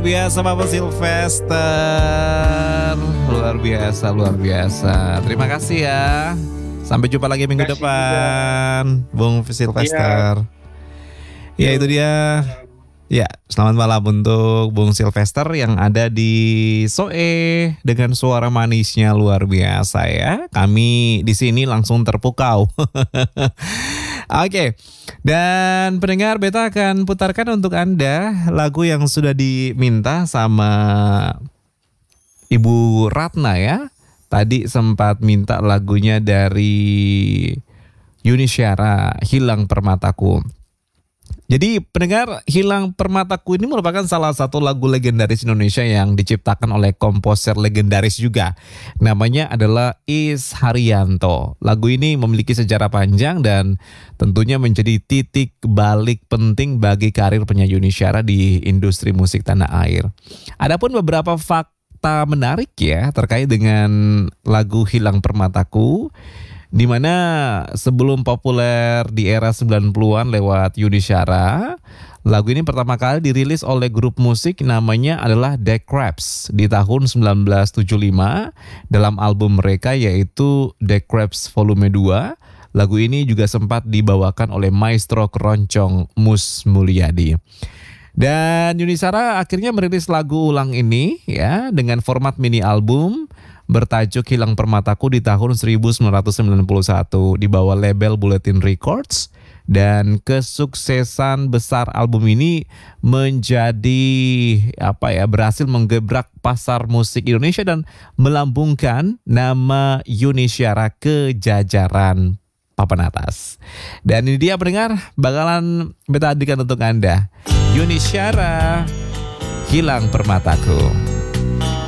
biasa Bapak Sylvester. Luar biasa. Terima kasih ya. Sampai jumpa lagi minggu depan, Bung Sylvester. Ya itu dia. Ya, selamat malam untuk Bung Sylvester yang ada di Soe dengan suara manisnya luar biasa ya. Kami di sini langsung terpukau. Oke. Dan pendengar, Beta akan putarkan untuk Anda lagu yang sudah diminta sama Ibu Ratna ya. Tadi sempat minta lagunya dari Yuni Syara, Hilang Permataku. Jadi pendengar, Hilang Permataku ini merupakan salah satu lagu legendaris Indonesia yang diciptakan oleh komposer legendaris juga. Namanya adalah Is Haryanto. Lagu ini memiliki sejarah panjang dan tentunya menjadi titik balik penting bagi karir penyanyi Yuni Syara di industri musik tanah air. Adapun beberapa fakta menarik ya terkait dengan lagu Hilang Permataku, di mana sebelum populer di era 90-an lewat Yuni Syara, lagu ini pertama kali dirilis oleh grup musik namanya adalah The Crabs di tahun 1975 dalam album mereka yaitu The Crabs Volume 2. Lagu ini juga sempat dibawakan oleh maestro keroncong Mus Mulyadi. Dan Yuni Syara akhirnya merilis lagu ulang ini ya dengan format mini album bertajuk Hilang Permataku di tahun 1991 di bawah label Bulletin Records, dan kesuksesan besar album ini menjadi berhasil menggebrak pasar musik Indonesia dan melambungkan nama Yuni Syara ke jajaran papan atas. Dan ini dia pendengar, bakalan beta hadirkan untuk Anda Yuni Syara, Hilang Permataku.